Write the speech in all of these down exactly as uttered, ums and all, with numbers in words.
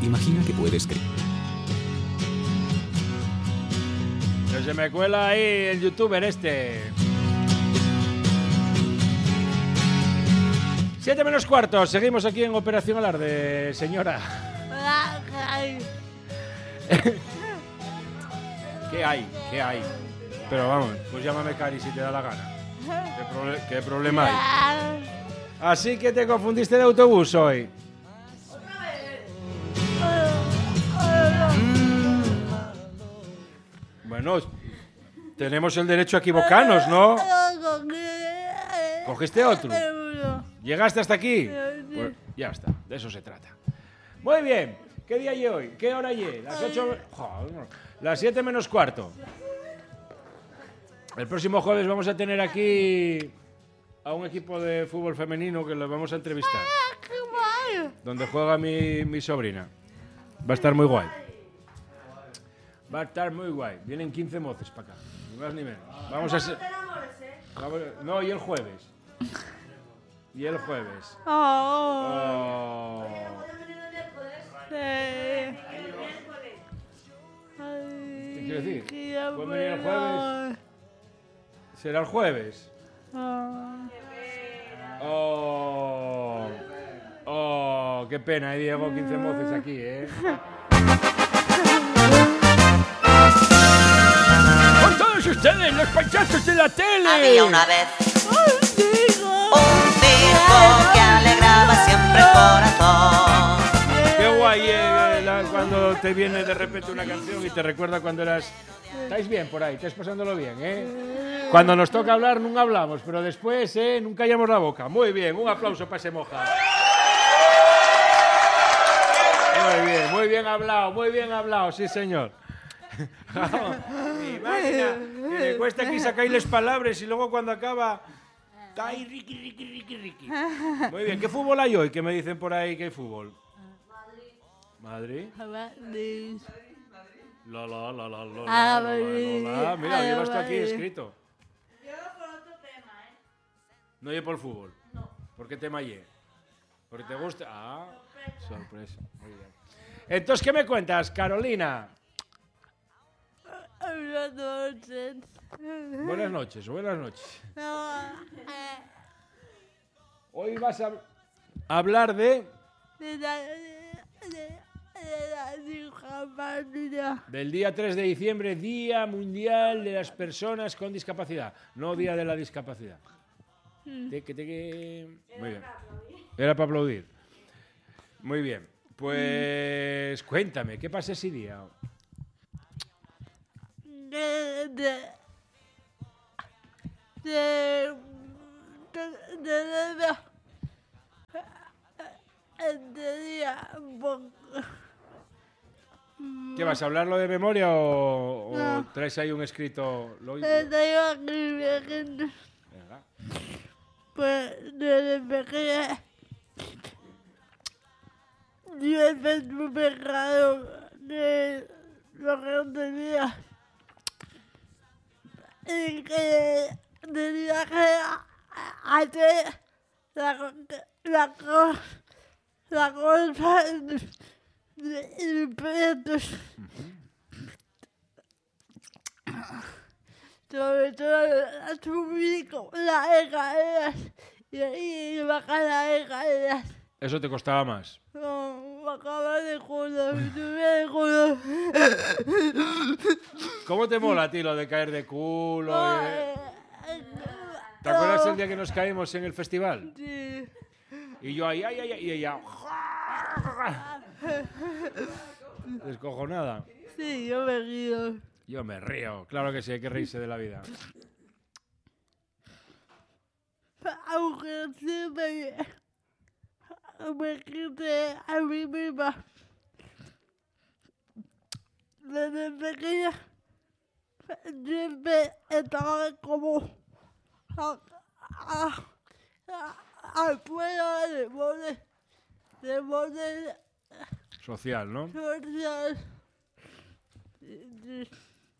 Imagina que puedes creer. Que se me cuela ahí el youtuber este. Siete menos cuarto, seguimos aquí en Operación Alarde, señora. ¿Qué hay? ¿Qué hay? Pero vamos, pues llámame Cari si te da la gana. ¿Qué, proble- qué problema hay? Así que te confundiste de autobús hoy. Bueno, tenemos el derecho a equivocarnos, ¿no? ¿Cogiste otro? ¿Llegaste hasta aquí? Pues ya está, de eso se trata. Muy bien, ¿qué día hay hoy? ¿Qué hora hay? Las ocho... Joder, las siete menos cuarto. El próximo jueves vamos a tener aquí a un equipo de fútbol femenino que lo vamos a entrevistar. Donde juega mi, mi sobrina. Va a estar muy guay. Va a estar muy guay. Vienen quince moces para acá. Ni más ni menos. Vamos a ser... Vamos a... No, y el jueves. Y el jueves. Oh. ¿Qué quiero decir? ¿Pueden venir el jueves? ¿Será el jueves? Oh. Oh, qué pena, ahí Diego, quince moces aquí, ¿eh? ¡Con todos ustedes, los payasos de la tele! Había una vez un circo que alegraba siempre el corazón. Qué guay eh, la- cuando te viene de repente una canción y te recuerda cuando eras... ¿Estáis bien por ahí? ¿Estáis pasándolo bien, eh? Cuando nos toca hablar, nunca hablamos, pero después, eh, nunca callamos la boca. Muy bien, un aplauso para ese moja. Muy bien, muy bien hablado, muy bien hablado, sí señor. Mi máquina, que me cuesta aquí sacarles palabras y luego cuando acaba... ¡Ay, Ricky, Ricky, Ricky, Ricky! Muy bien, ¿qué fútbol hay hoy? ¿Qué me dicen por ahí que hay fútbol? ¿Madrid? ¿Madrid? La, la, la, la, la, la, la, la, la. Mira, lo llevas tú aquí escrito. Yo por otro tema, ¿eh? No oye por el fútbol. No. ¿Por qué tema oye? ¿Porque te gusta? Ah, sorpresa. Muy bien. Entonces, ¿qué me cuentas, Carolina? Buenas noches. Buenas noches, buenas noches. Hoy vas a hablar de... De la, de, de la discapacidad. Del día tres de diciembre, Día Mundial de las Personas con Discapacidad. No Día de la Discapacidad. Teque, teque. Muy bien. Era para aplaudir. Muy bien. Pues cuéntame, ¿qué pasa ese día? De, de, de, de, de, de, este día, ¿Qué vas a hablarlo de memoria o, o No. traes ahí un escrito? Lo- este iba escribiendo, Venga. pues desde pequeña yo me estuve pecado de lo que tenía y que tenía que hacer la, la, co- la cosa de impuestos. Sobre todo subir con las escaleras y, y bajar las escaleras. Eso te costaba más. No, bajaba de culo, me subía de culo. ¿Cómo te mola a ti lo de caer de culo? eh? ¿Te No. acuerdas el día que nos caímos en el festival? Sí. Y yo ahí, ay, ay, ay, y ella... Descojonada. Sí, yo me río. Yo me río. Claro que sí, hay que reírse de la vida. Aunque siempre me quité a mí misma. Desde pequeña siempre estaba como a, a, a, afuera de borde, de borde Social, ¿no? social. Sí.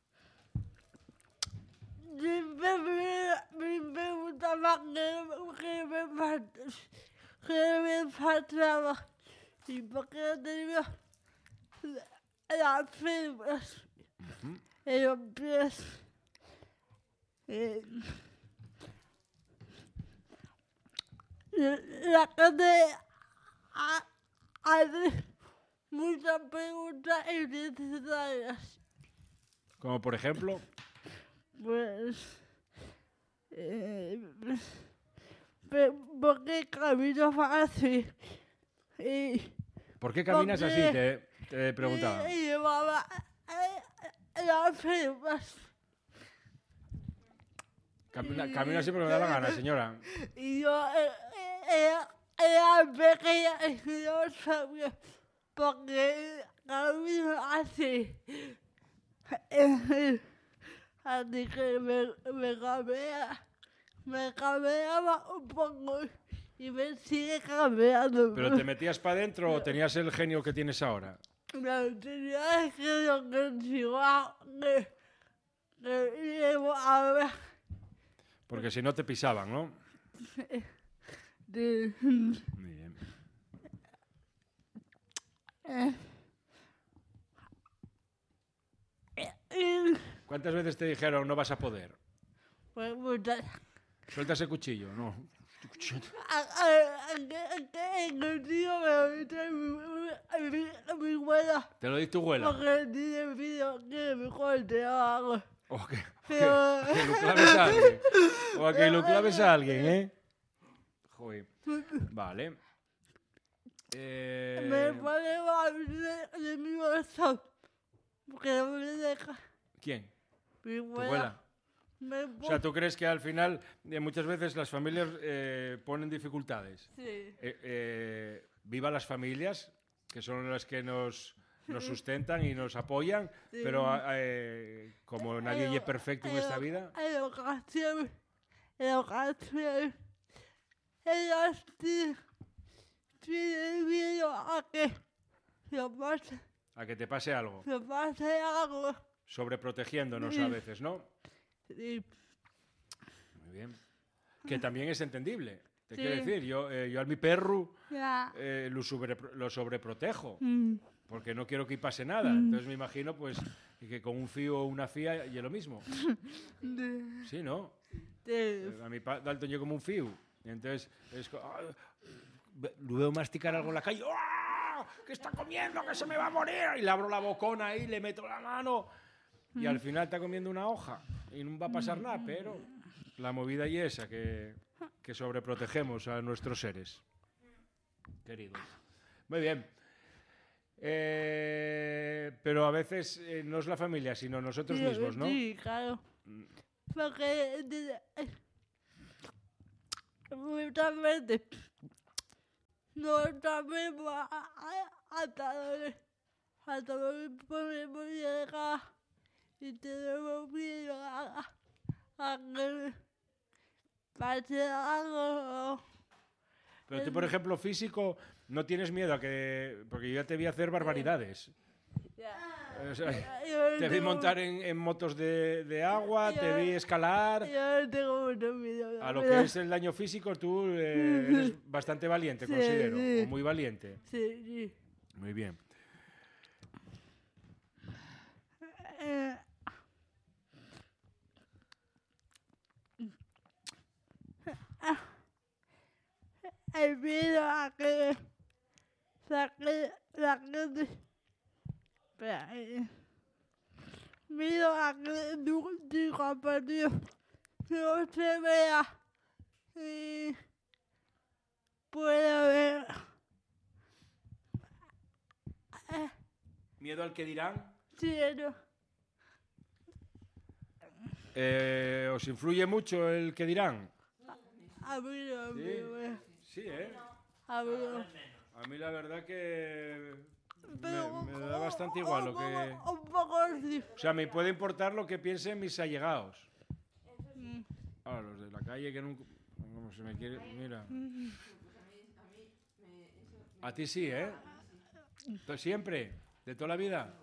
Siempre me, me, me gustaba que, que, me, fal- que me faltaba. Y porque tenía las piernas y los pies. Eh, la gente ha- hace muchas preguntas innecesarias. Como por ejemplo, Pues. Eh, pe- ¿Por qué camino fácil? Y, ¿por qué caminas Porque- así? Te, te preguntaba. y llevaba eh, las firmas. Camina, camina así porque me da la gana, señora. Y yo eh, eh, era, era pequeña y no sabía por qué camino así. Así que me, me cambiaba, me cambiaba un poco y me sigue cambiando. ¿Pero te metías para adentro o tenías el genio que tienes ahora? No tenía que lo que sigo que, que llevo ahora. Porque si no te pisaban, ¿no? De, Muy bien. eh, eh, ¿Cuántas veces te dijeron no vas a poder? pues muchas. Suelta ese cuchillo, no. A- a- a- que- que el tío me lo dice mi, mi, mi abuela. Te lo di tu abuela. Porque tiene vídeo que me corte algo. O que, o que- Pero- o que lo claves a alguien. O a que lo claves a alguien, ¿eh? Joder. Vale. Eh, Me pone mal de, de mi bolso. Porque no me deja. ¿Quién? Mi ¿Tu abuela. abuela? Me O sea, ¿tú crees que al final eh, muchas veces las familias eh, ponen dificultades? Sí. Eh, eh, viva las familias, que son las que nos, nos sustentan y nos apoyan, Sí. pero eh, como nadie es perfecto en esta vida, En ocasiones. En ocasiones. Ellas ti- tienen miedo a que se pase, a que te pase algo, se pase algo. sobreprotegiéndonos Sí. a veces, ¿no? Sí. Muy bien. Que también es entendible. Te Sí. quiero decir, yo, eh, yo a mi perro Ya. eh, lo, sobre, lo sobreprotejo, Mm. porque no quiero que pase nada. Entonces me imagino pues que con un fío o una fía y es lo mismo. De- Sí, ¿no? de- Eh, A mi pa- Dalton llegó como un fío. Y entonces es co- ah, ve- lo veo masticar algo en la calle. ¡Ah! ¡Que está comiendo! ¡Que se me va a morir! Y le abro la bocona ahí, le meto la mano. Y al final está comiendo una hoja. Y no va a pasar nada, pero la movida y esa, que, que sobreprotegemos a nuestros seres queridos. Muy bien. Eh, pero a veces eh, no es la familia, sino nosotros Sí, mismos, ¿no? Sí, claro. Porque de- muchas veces no sabemos a- a- hasta dónde, hasta dónde podemos llegar y tenemos miedo a, a que pase algo. Pero tú, por ejemplo, físico, no tienes miedo a que... Porque yo ya te vi hacer barbaridades. O sea, Yo te vi tengo- montar en, en motos de, de agua, te vi escalar. Yo tengo mucho miedo. la A lo verdad. que es el daño físico, tú eh, eres bastante valiente, Sí, considero. sí. O muy valiente. Sí, sí. Muy bien. Eh, el miedo a que saque la gente. Espera, eh. Miedo a que nunca perdió no se vea y pueda ver. Eh, ¿Miedo al que dirán? cielo. Eh, ¿Os influye mucho el que dirán? A mí no, a mí no. Sí, ¿eh? A mí no. A mí la verdad que Pero me, me da bastante igual lo que... Un poco, un poco sí. O sea, me puede importar lo que piensen mis allegados. Ah, los de la calle que nunca... ¿Cómo se me quiere? Mira. A ti sí, ¿eh? ¿Tú siempre? ¿De toda la vida?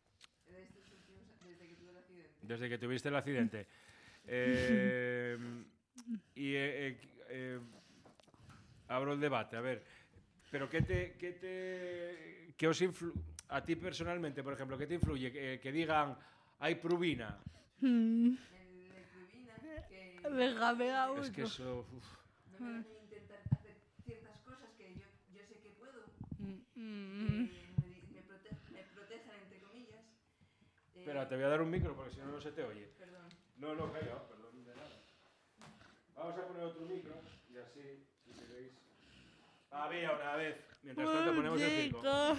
Desde que tuviste el accidente. Eh, y eh, eh, eh, abro el debate, a ver. ¿Pero qué te, qué te, qué os influ- a ti personalmente, por ejemplo, ¿qué te influye? Que, que digan, hay prubina. Mm, El de Crubina, que me cabrea mucho. Es que eso... uf. no me dejan intentar hacer ciertas cosas que yo, yo sé que puedo, Mm, que mm, me, di- me, prote- me protegen, entre comillas. Eh, Espera, te voy a dar un micro porque si no, no se te oye. Perdón. No, no, calla, perdón, de nada. Vamos a poner otro micro y así, si queréis... Había una vez. Mientras tanto ponemos el circo. chico.